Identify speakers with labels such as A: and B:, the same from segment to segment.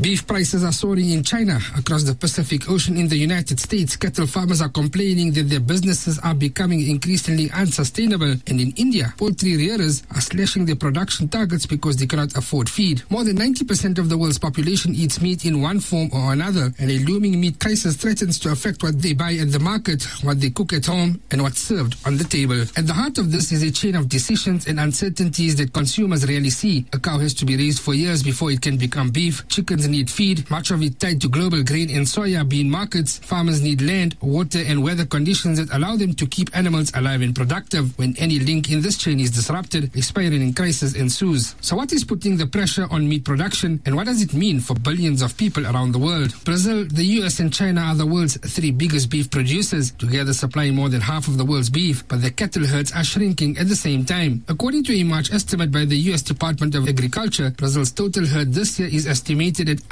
A: Beef prices are soaring in China. Across the Pacific Ocean in the United States, cattle farmers are complaining that their businesses are becoming increasingly unsustainable. And in India, poultry rearers are slashing their production targets because they cannot afford feed. More than 90% of the world's population eats meat in one form or another, and a looming meat crisis threatens to affect what they buy at the market, what they cook at home, and what's served on the table. At the heart of this is a chain of decisions and uncertainties that consumers rarely see. A cow has to be raised for years before it can become beef. Chickens need feed, much of it tied to global grain and soya bean markets. Farmers need land, water, and weather conditions that allow them to keep animals alive and productive. When any link in this chain is disrupted, a spiraling crisis ensues. So what is putting the pressure on meat production, and what does it mean for billions of people around the world? Brazil, the US, and China are the world's three biggest beef producers, together supplying more than half of the world's beef, but the cattle herds are shrinking at the same time. According to a March estimate by the US Department of Agriculture, Brazil's total herd this year is estimated at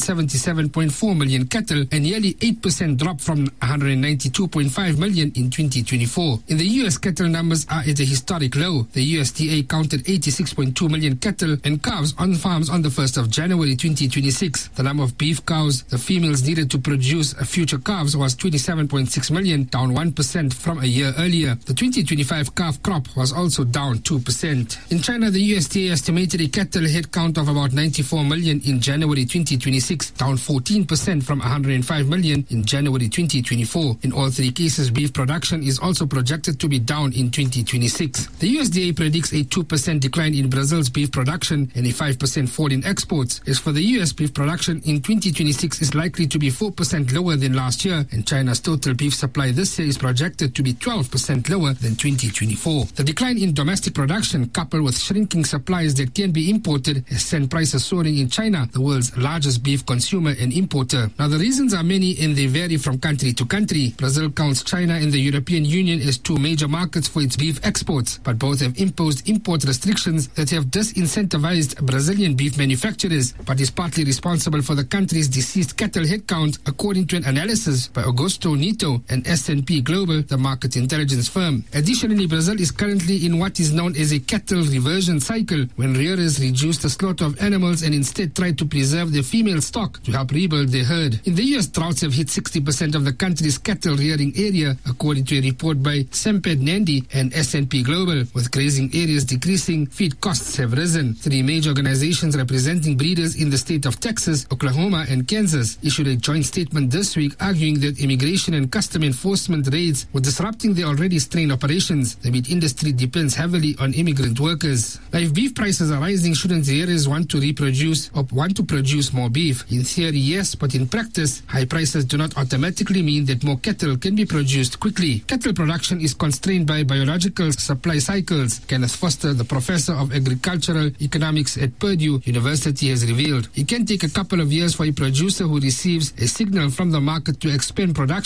A: 177.4 million cattle, a nearly 8% drop from 192.5 million in 2024. In the US, cattle numbers are at a historic low. The USDA counted 86.2 million cattle and calves on farms on the 1st of January 2026. The number of beef cows the females needed to produce future calves was 27.6 million, down 1% from a year earlier. The 2025 calf crop was also down 2%. In China, the USDA estimated a cattle head count of about 94 million in January 2026, down 14% from 105 million in January 2024. In all three cases, beef production is also projected to be down in 2026. The USDA predicts a 2% decline in Brazil's beef production and a 5% fall in exports. As for the US, beef production in 2026 is likely to be 4% lower than last year, and China's total beef supply this year is projected to be 12% lower than 2024. The decline in domestic production, coupled with shrinking supplies that can be imported, has sent prices soaring in China, the world's largest beef consumer and importer. Now, the reasons are many and they vary from country to country. Brazil counts China and the European Union as two major markets for its beef exports, but both have imposed import restrictions that have disincentivized Brazilian beef manufacturers, but is partly responsible for the country's deceased cattle headcount, according to an analysis by Augusto Nito and S&P Global, the market intelligence firm. Additionally, Brazil is currently in what is known as a cattle reversion cycle, when rearers reduce the slaughter of animals and instead try to preserve their female stock to help rebuild their herd. In the US, droughts have hit 60% of the country's cattle rearing area, according to a report by Semped Nandi and S&P Global. With grazing areas decreasing, feed costs have risen. Three major organizations representing breeders in the state of Texas, Oklahoma, and Kansas issued a joint statement this week arguing that immigration and custom enforcement raids were disrupting their already strained operations. The meat industry depends heavily on immigrant workers. Now, if beef prices are rising, shouldn't the rearers want to produce more beef? In theory, yes, but in practice, high prices do not automatically mean that more cattle can be produced quickly. Cattle production is constrained by biological supply cycles, Kenneth Foster, the professor of agricultural economics at Purdue University, has revealed. It can take a couple of years for a producer who receives a signal from the market to expand production